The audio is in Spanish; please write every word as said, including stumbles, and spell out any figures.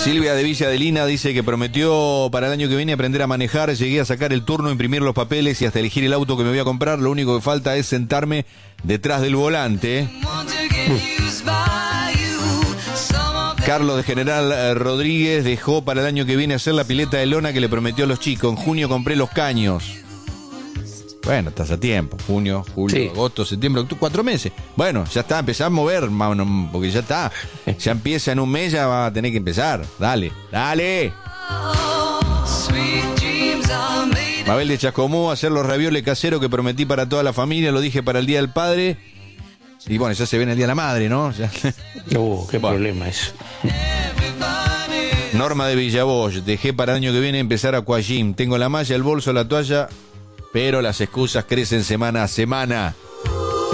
Silvia de Villa Adelina dice que prometió para el año que viene aprender a manejar. Llegué a sacar el turno, imprimir los papeles y hasta elegir el auto que me voy a comprar. Lo único que falta es sentarme detrás del volante. Mm. Carlos de General Rodríguez dejó para el año que viene hacer la pileta de lona que le prometió a los chicos. En junio compré los caños. Bueno, estás a tiempo. Junio, julio, sí. agosto, septiembre, octubre, cuatro meses. Bueno, ya está, empezá a mover, mano, porque ya está. Ya empieza en un mes, ya va a tener que empezar. Dale, dale. Mabel de Chascomú, hacer los ravioles caseros que prometí para toda la familia, lo dije para el Día del Padre. Y bueno, ya se viene el Día de la Madre, ¿no? Ya. Uh, qué bueno. Problema eso. Norma de Villavoz, dejé para el año que viene empezar aquagym. Tengo la malla, el bolso, la toalla, pero las excusas crecen semana a semana.